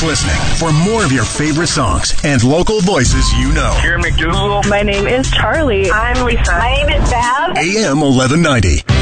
listening for more of your favorite songs and local voices you know. Here, McDougal. My name is Charlie. I'm Lisa. My name is Bev. AM 1190.